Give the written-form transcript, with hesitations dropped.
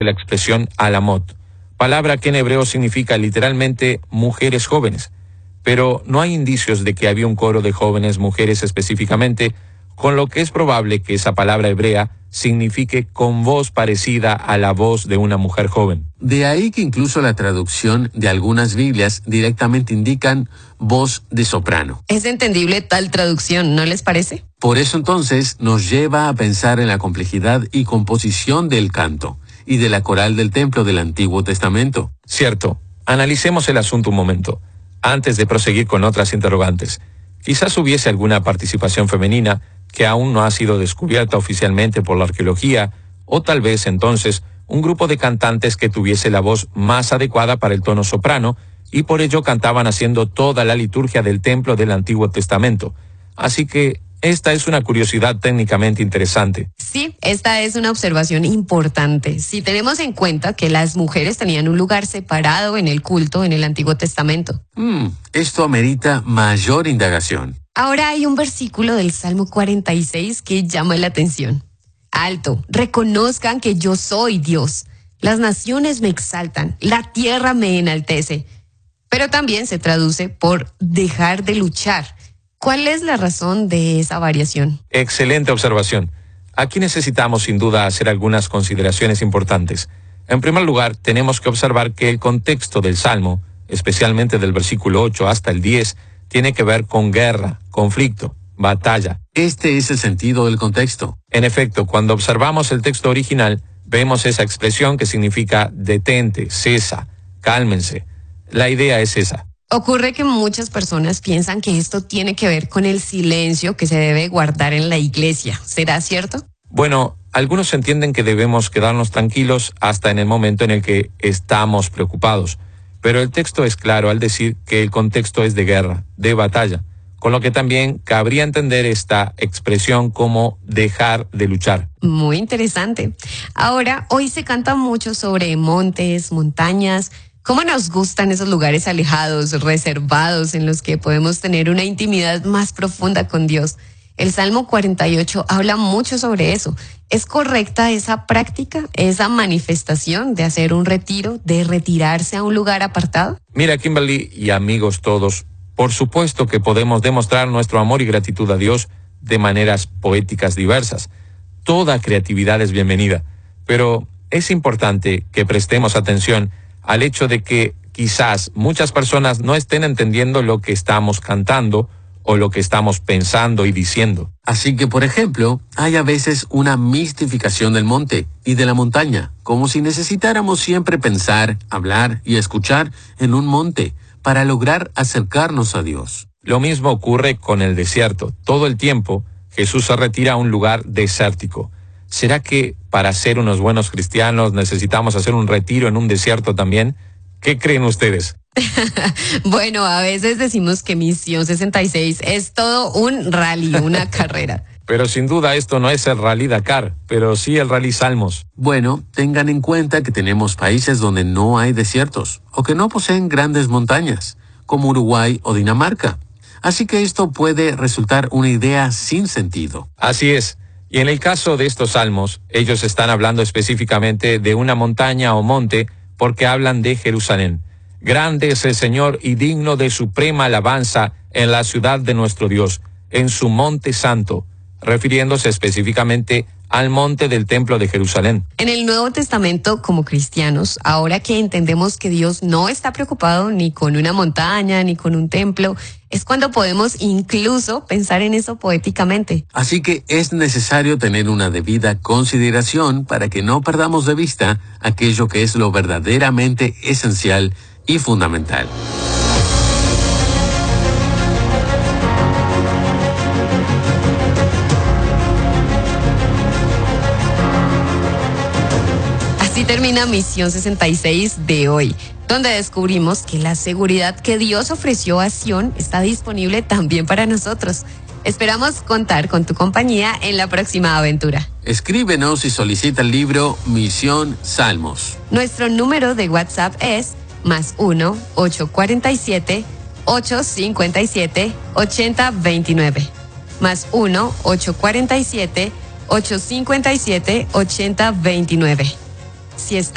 la expresión alamot, palabra que en hebreo significa literalmente mujeres jóvenes. Pero no hay indicios de que había un coro de jóvenes mujeres específicamente, con lo que es probable que esa palabra hebrea signifique con voz parecida a la voz de una mujer joven. De ahí que incluso la traducción de algunas Biblias directamente indican voz de soprano. Es entendible tal traducción, ¿no les parece? Por eso entonces nos lleva a pensar en la complejidad y composición del canto y de la coral del templo del Antiguo Testamento. Cierto. Analicemos el asunto un momento, antes de proseguir con otras interrogantes. Quizás hubiese alguna participación femenina que aún no ha sido descubierta oficialmente por la arqueología, o tal vez entonces un grupo de cantantes que tuviese la voz más adecuada para el tono soprano, y por ello cantaban haciendo toda la liturgia del templo del Antiguo Testamento. Así que esta es una curiosidad técnicamente interesante. Sí, esta es una observación importante. Si tenemos en cuenta que las mujeres tenían un lugar separado en el culto en el Antiguo Testamento. Esto amerita mayor indagación. Ahora hay un versículo del Salmo 46 que llama la atención. Alto, reconozcan que yo soy Dios. Las naciones me exaltan, la tierra me enaltece. Pero también se traduce por dejar de luchar. ¿Cuál es la razón de esa variación? Excelente observación. Aquí necesitamos sin duda hacer algunas consideraciones importantes. En primer lugar, tenemos que observar que el contexto del Salmo, especialmente del versículo 8 hasta el 10, tiene que ver con guerra, conflicto, batalla. Este es el sentido del contexto. En efecto, cuando observamos el texto original, vemos esa expresión que significa detente, cesa, cálmense. La idea es esa. Ocurre que muchas personas piensan que esto tiene que ver con el silencio que se debe guardar en la iglesia. ¿Será cierto? Bueno, algunos entienden que debemos quedarnos tranquilos hasta en el momento en el que estamos preocupados. Pero el texto es claro al decir que el contexto es de guerra, de batalla, con lo que también cabría entender esta expresión como dejar de luchar. Muy interesante. Ahora, hoy se canta mucho sobre montes, montañas. ¿Cómo nos gustan esos lugares alejados, reservados, en los que podemos tener una intimidad más profunda con Dios? El Salmo 48 habla mucho sobre eso. ¿Es correcta esa práctica, esa manifestación de hacer un retiro, de retirarse a un lugar apartado? Mira, Kimberly y amigos todos, por supuesto que podemos demostrar nuestro amor y gratitud a Dios de maneras poéticas diversas. Toda creatividad es bienvenida, pero es importante que prestemos atención al hecho de que quizás muchas personas no estén entendiendo lo que estamos cantando o lo que estamos pensando y diciendo. Así que, por ejemplo, hay a veces una mistificación del monte y de la montaña, como si necesitáramos siempre pensar, hablar y escuchar en un monte para lograr acercarnos a Dios. Lo mismo ocurre con el desierto. Todo el tiempo Jesús se retira a un lugar desértico. ¿Será que para ser unos buenos cristianos necesitamos hacer un retiro en un desierto también? ¿Qué creen ustedes? Bueno, a veces decimos que Misión 66 es todo un rally, una carrera. Pero sin duda esto no es el Rally Dakar, pero sí el Rally Salmos. Bueno, tengan en cuenta que tenemos países donde no hay desiertos o que no poseen grandes montañas, como Uruguay o Dinamarca. Así que esto puede resultar una idea sin sentido. Así es. Y en el caso de estos salmos, ellos están hablando específicamente de una montaña o monte porque hablan de Jerusalén. Grande es el Señor y digno de suprema alabanza en la ciudad de nuestro Dios, en su monte santo, refiriéndose específicamente al monte del templo de Jerusalén. En el Nuevo Testamento, como cristianos, ahora que entendemos que Dios no está preocupado ni con una montaña ni con un templo, es cuando podemos incluso pensar en eso poéticamente. Así que es necesario tener una debida consideración para que no perdamos de vista aquello que es lo verdaderamente esencial y fundamental. Así termina Misión 66 de hoy, donde descubrimos que la seguridad que Dios ofreció a Sión está disponible también para nosotros. Esperamos contar con tu compañía en la próxima aventura. Escríbenos y solicita el libro Misión Salmos. Nuestro número de WhatsApp es +1 847 857 8029. +1 847 857 8029. Si está